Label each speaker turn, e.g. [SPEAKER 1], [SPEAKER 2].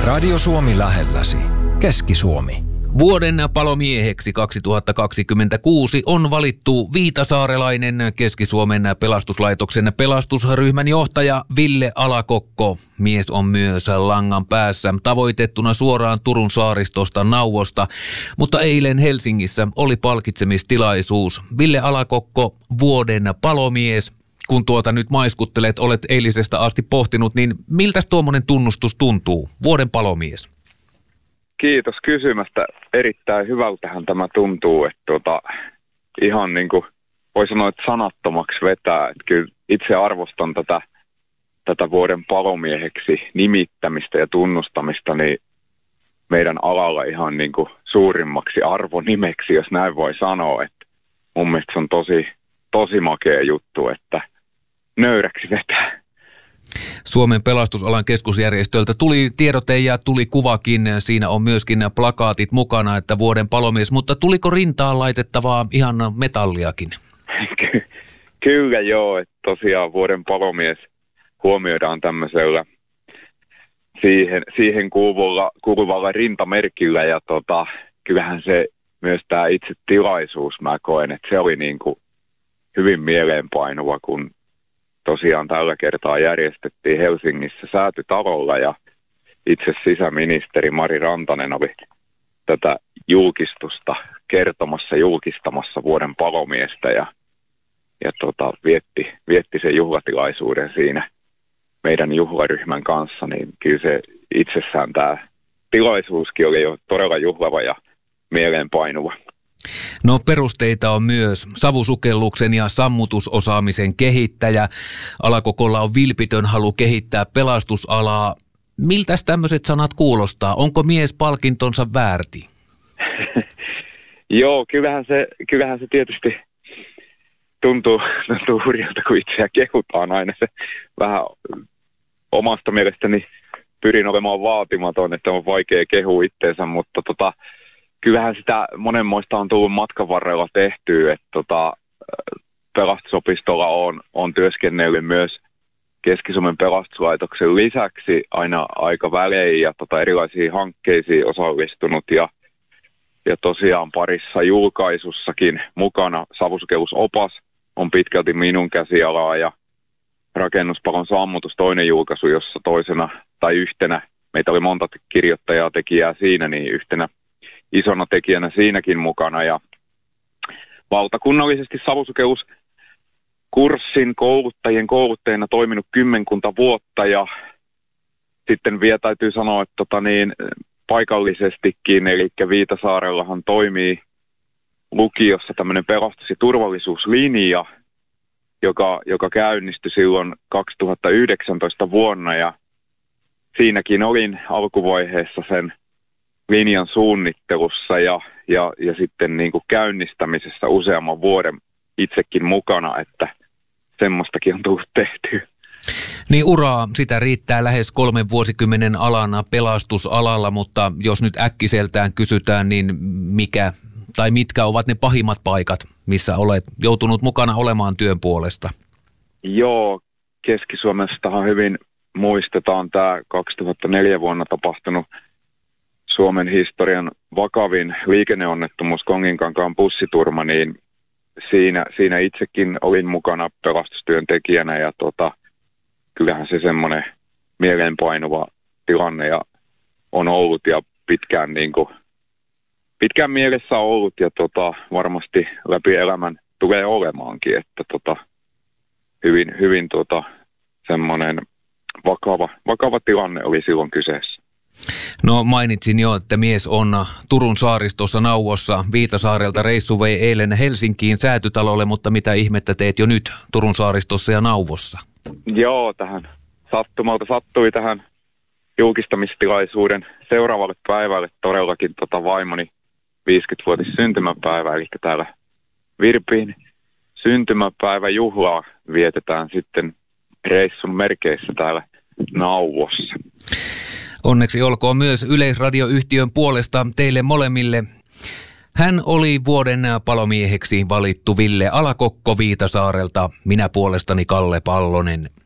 [SPEAKER 1] Radio Suomi lähelläsi. Keski-Suomi.
[SPEAKER 2] Vuoden palomieheksi 2026 on valittu viitasaarelainen Keski-Suomen pelastuslaitoksen pelastusryhmän johtaja Ville Alakokko. Mies on myös langan päässä tavoitettuna suoraan Turun saaristosta Nauvosta, mutta eilen Helsingissä oli palkitsemistilaisuus. Ville Alakokko, vuoden palomies. Kun nyt maiskuttelet, olet eilisestä asti pohtinut, niin miltäs tuommoinen tunnustus tuntuu, vuoden palomies?
[SPEAKER 3] Kiitos kysymästä. Erittäin hyvältähän tämä tuntuu, että ihan niin kuin voi sanoa, että sanattomaksi vetää. Että kyllä itse arvostan tätä vuoden palomieheksi nimittämistä ja tunnustamista niin meidän alalla ihan niin kuin suurimmaksi arvonimeksi, jos näin voi sanoa. Että mun mielestä se on tosi makea juttu, että nöyräksi vetää.
[SPEAKER 2] Suomen pelastusalan keskusjärjestöltä tuli tiedote ja tuli kuvakin. Siinä on myöskin plakaatit mukana, että vuoden palomies. Mutta tuliko rintaan laitettavaa ihan metalliakin?
[SPEAKER 3] Kyllä joo, että tosiaan vuoden palomies huomioidaan tämmöisellä siihen kuuluvalla rintamerkillä. Ja kyllähän se myös tämä itse tilaisuus, mä koen, että se oli niin kuin hyvin mieleenpainuva, kun tosiaan tällä kertaa järjestettiin Helsingissä Säätytalolla ja itse sisäministeri Mari Rantanen oli tätä julkistusta julkistamassa vuoden palomiestä ja vietti sen juhlatilaisuuden siinä meidän juhlaryhmän kanssa, niin kyllä se itsessään tämä tilaisuuskin oli jo todella juhlava ja mieleenpainuva.
[SPEAKER 2] No perusteita on myös savusukelluksen ja sammutusosaamisen kehittäjä. Alakokolla on vilpitön halu kehittää pelastusalaa. Miltäs tämmöiset sanat kuulostaa? Onko mies palkintonsa väärti?
[SPEAKER 3] Joo, kyllähän se tietysti tuntuu hurjalta, kun itseä kehutaan aina. Se vähän omasta mielestäni pyrin olemaan vaatimaton, että on vaikea kehua itteensä, mutta kyllähän sitä monenmoista on tullut matkan varrella tehtyä, että pelastusopistolla on työskennellyt myös Keski-Suomen pelastuslaitoksen lisäksi aina aika välein ja erilaisiin hankkeisiin osallistunut ja tosiaan parissa julkaisussakin mukana. Savusukellusopas on pitkälti minun käsialaa ja Rakennuspalon sammutus toinen julkaisu, jossa toisena tai yhtenä, meitä oli monta kirjoittajaa tekijää siinä, niin yhtenä isona tekijänä siinäkin mukana ja valtakunnallisesti savusukelluskurssin kouluttajana toiminut 10 vuotta ja sitten vielä täytyy sanoa, että paikallisestikin, eli Viitasaarellahan toimii lukiossa tämmöinen pelastus- ja turvallisuuslinja, joka käynnistyi silloin 2019 vuonna ja siinäkin olin alkuvaiheessa sen linjan suunnittelussa ja sitten niin kuin käynnistämisessä useamman vuoden itsekin mukana, että semmoistakin on tullut tehtyä.
[SPEAKER 2] Niin uraa, sitä riittää lähes 3 vuosikymmenen alana pelastusalalla, mutta jos nyt äkkiseltään kysytään, niin mitkä ovat ne pahimmat paikat, missä olet joutunut mukana olemaan työn puolesta?
[SPEAKER 3] Joo, Keski-Suomestahan hyvin muistetaan tämä 2004 vuonna tapahtunut Suomen historian vakavin liikenneonnettomuus Konginkankaan bussiturma, niin siinä itsekin olin mukana pelastustyöntekijänä ja kyllähän se semmoinen mieleenpainuva tilanne ja on ollut ja pitkään mielessä ollut ja varmasti läpi elämän tulee olemaankin, että hyvin semmoinen vakava tilanne oli silloin kyseessä.
[SPEAKER 2] No mainitsin jo, että mies on Turun saaristossa Nauvossa. Viitasaarelta reissu vei eilen Helsinkiin Säätytalolle, mutta mitä ihmettä teet jo nyt Turun saaristossa ja Nauvossa?
[SPEAKER 3] Joo, tähän sattumalta sattui tähän julkistamistilaisuuden seuraavalle päivälle todellakin vaimoni 50-vuotis syntymäpäivä, eli täällä Virpiin syntymäpäiväjuhlaa vietetään sitten reissun merkeissä täällä Nauvossa.
[SPEAKER 2] Onneksi olkoon myös Yleisradioyhtiön puolesta teille molemmille. Hän oli vuoden palomieheksi valittu Ville Alakokko Viitasaarelta, minä puolestani Kalle Pallonen.